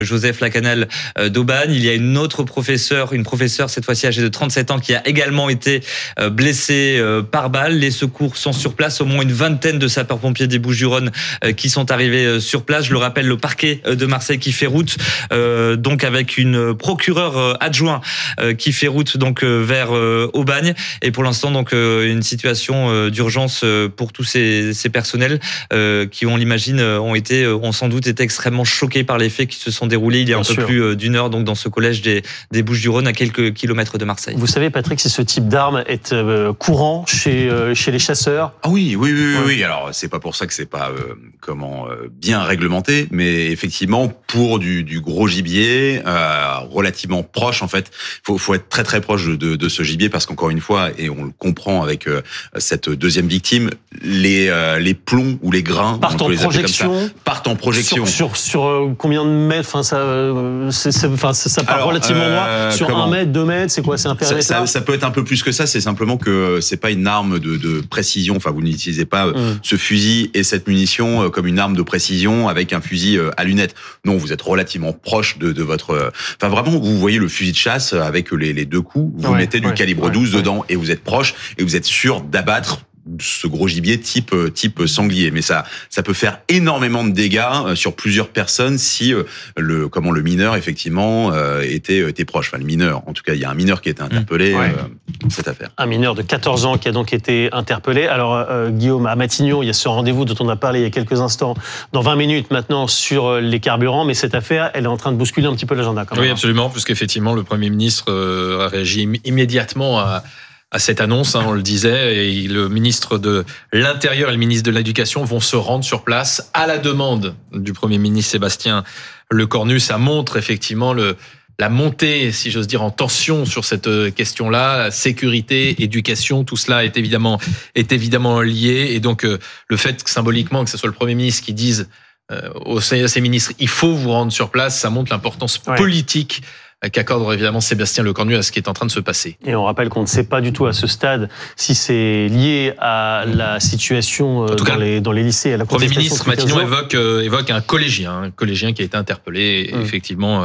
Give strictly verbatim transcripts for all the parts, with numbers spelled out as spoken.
Joseph Lacanal d'Aubagne. Il y a une autre professeure, une professeure cette fois-ci âgée de trente-sept ans qui a également été blessée par balle. Les secours sont sur place, au moins une vingtaine de sapeurs-pompiers des Bouches-du-Rhône qui sont arrivés sur place. Je le rappelle, le parquet de Marseille qui fait route, euh, donc avec une procureure adjoint qui fait route donc vers Aubagne. Et pour l'instant, donc une situation d'urgence pour tous ces, ces personnels euh, qui, on l'imagine, ont été, ont sans doute été extrêmement choqués par les faits qui se sont déroulé il y a Bien un sûr. peu plus d'une heure donc dans ce collège des, des Bouches-du-Rhône à quelques kilomètres de Marseille. Vous savez, Patrick, si ce type d'arme est euh, courant chez euh, chez les chasseurs? Ah oui, oui, oui, oui. Ouais. oui. Alors c'est pas pour ça que c'est pas euh, comment euh, bien réglementé, mais effectivement pour du, du gros gibier euh, relativement proche en fait, faut faut être très très proche de, de ce gibier parce qu'encore une fois et on le comprend avec euh, cette deuxième victime, les euh, les plombs ou les grains partent en les projection, comme ça, partent en projection sur sur, sur euh, combien de mètres? Enfin, ça, c'est, c'est, enfin, ça, ça part Alors, relativement loin. Euh, sur comment un mètre, deux mètres, c'est quoi? C'est un périmètre ça, ça, ça peut être un peu plus que ça. C'est simplement que c'est pas une arme de, de précision. Enfin, vous n'utilisez pas mmh. ce fusil et cette munition comme une arme de précision avec un fusil à lunettes. Non, vous êtes relativement proche de, de votre. Enfin, vraiment, vous voyez le fusil de chasse avec les, les deux coups. Vous ouais, mettez du ouais, calibre ouais, douze ouais. dedans et vous êtes proche et vous êtes sûr d'abattre ce gros gibier type type sanglier, mais ça ça peut faire énormément de dégâts sur plusieurs personnes si le comment le mineur effectivement était était proche. Enfin le mineur, en tout cas il y a un mineur qui a été interpellé. Mmh. Ouais. euh, cette affaire. Un mineur de quatorze ans qui a donc été interpellé. Alors euh, Guillaume, à Matignon, il y a ce rendez-vous dont on a parlé il y a quelques instants, dans vingt minutes maintenant sur les carburants, mais cette affaire, elle est en train de bousculer un petit peu l'agenda quand même. Oui, absolument, puisqu'effectivement le Premier ministre a réagi immédiatement à à cette annonce, hein, on le disait, et le ministre de l'Intérieur et le ministre de l'Éducation vont se rendre sur place à la demande du Premier ministre Sébastien Lecornu. Ça montre effectivement le, la montée, si j'ose dire, en tension sur cette question-là. Sécurité, éducation, tout cela est évidemment, est évidemment lié. Et donc, euh, le fait que symboliquement, que ce soit le Premier ministre qui dise euh, aux ces ministres, il faut vous rendre sur place, ça montre l'importance ouais. politique qu'accorde évidemment Sébastien Lecornu à ce qui est en train de se passer. Et on rappelle qu'on ne sait pas du tout à ce stade si c'est lié à la situation dans, cas, les, dans les lycées, à la Premier ministre Matignon évoque, euh, évoque un collégien, un collégien qui a été interpellé, et mmh. effectivement, euh,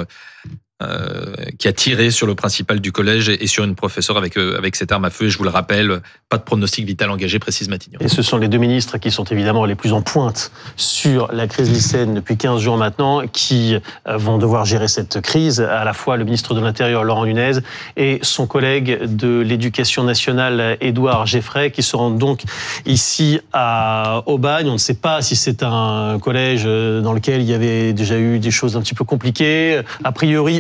euh, qui a tiré sur le principal du collège et sur une professeure avec, euh, avec cette arme à feu. Et je vous le rappelle, pas de pronostic vital engagé, précise Matignon. Et ce sont les deux ministres qui sont évidemment les plus en pointe sur la crise lycéenne depuis quinze jours maintenant, qui vont devoir gérer cette crise. À la fois le ministre de l'Intérieur, Laurent Nunez, et son collègue de l'Éducation nationale, Édouard Geffray, qui se rendent donc ici à Aubagne. On ne sait pas si c'est un collège dans lequel il y avait déjà eu des choses un petit peu compliquées. A priori,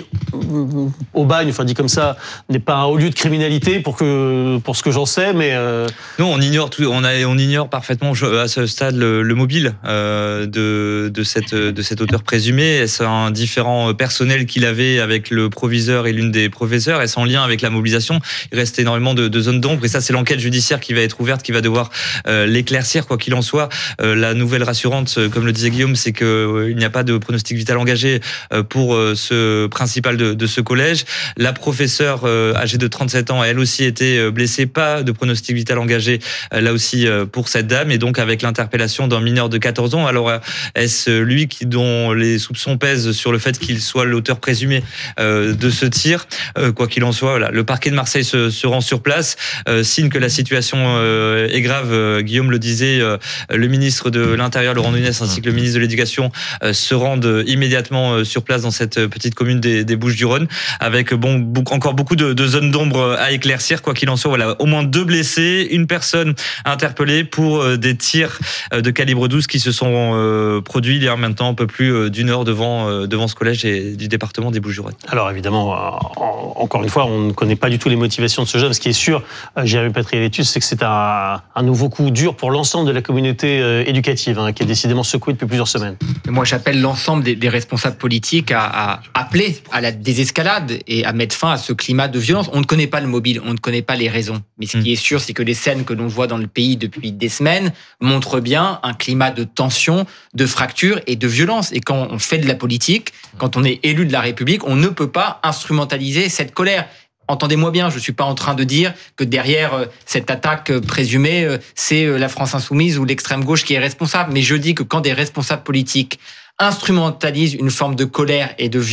Aubagne, enfin dit comme ça, n'est pas un haut lieu de criminalité pour que pour ce que j'en sais, mais euh... non, on ignore tout, on, a, on ignore parfaitement à ce stade le, le mobile euh, de de cette de cet auteur présumé. Est-ce un différent personnel qu'il avait avec le proviseur et l'une des professeurs? Est-ce en lien avec la mobilisation? Il reste énormément de, de zones d'ombre et ça, c'est l'enquête judiciaire qui va être ouverte, qui va devoir euh, l'éclaircir. Quoi qu'il en soit, euh, la nouvelle rassurante, comme le disait Guillaume, c'est que euh, il n'y a pas de pronostic vital engagé euh, pour euh, ce principal De, de ce collège. La professeure euh, âgée de trente-sept ans a elle aussi été blessée, pas de pronostic vital engagé euh, là aussi euh, pour cette dame, et donc avec l'interpellation d'un mineur de quatorze ans. Alors euh, est-ce lui qui, dont les soupçons pèsent sur le fait qu'il soit l'auteur présumé euh, de ce tir? euh, Quoi qu'il en soit, voilà, le parquet de Marseille se, se rend sur place, euh, signe que la situation euh, est grave. euh, Guillaume le disait, euh, le ministre de l'Intérieur, Laurent Nunez, ainsi que le ministre de l'Éducation euh, se rendent immédiatement euh, sur place dans cette petite commune des des Bouches-du-Rhône, avec bon beaucoup, encore beaucoup de, de zones d'ombre à éclaircir. Quoi qu'il en soit, voilà, au moins deux blessés, une personne interpellée pour des tirs de calibre douze qui se sont euh, produits il y a maintenant un peu plus d'une heure devant euh, devant ce collège et, du département des Bouches-du-Rhône. Alors évidemment, en, encore une fois, on ne connaît pas du tout les motivations de ce jeune. Ce qui est sûr, Jérémy Patrialétus, c'est que c'est un, un nouveau coup dur pour l'ensemble de la communauté euh, éducative, hein, qui est décidément secouée depuis plusieurs semaines. Moi, j'appelle l'ensemble des, des responsables politiques à, à appeler à la désescalade et à mettre fin à ce climat de violence. On ne connaît pas le mobile, on ne connaît pas les raisons. Mais ce qui est sûr, c'est que les scènes que l'on voit dans le pays depuis des semaines montrent bien un climat de tension, de fracture et de violence. Et quand on fait de la politique, quand on est élu de la République, on ne peut pas instrumentaliser cette colère. Entendez-moi bien, je ne suis pas en train de dire que derrière cette attaque présumée, c'est la France insoumise ou l'extrême gauche qui est responsable. Mais je dis que quand des responsables politiques instrumentalisent une forme de colère et de violence,